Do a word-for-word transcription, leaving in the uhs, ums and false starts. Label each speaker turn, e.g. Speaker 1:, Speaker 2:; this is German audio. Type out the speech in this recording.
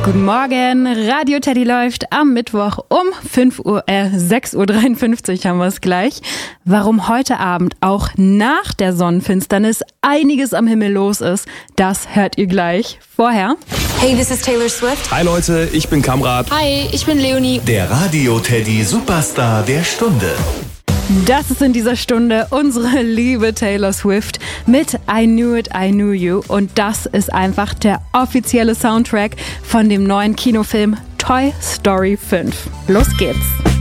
Speaker 1: Guten Morgen, Radio Teddy läuft am Mittwoch um fünf Uhr, äh, sechs Uhr dreiundfünfzig haben wir es gleich. Warum heute Abend auch nach der Sonnenfinsternis einiges am Himmel los ist, das hört ihr gleich. Vorher.
Speaker 2: Hey, this is Taylor Swift.
Speaker 3: Hi Leute, ich bin Kamrat.
Speaker 4: Hi, ich bin Leonie.
Speaker 5: Der Radio Teddy Superstar der Stunde.
Speaker 1: Das ist in dieser Stunde unsere liebe Taylor Swift mit I Knew It, I Knew You. Und das ist einfach der offizielle Soundtrack von dem neuen Kinofilm Toy Story fünf. Los geht's!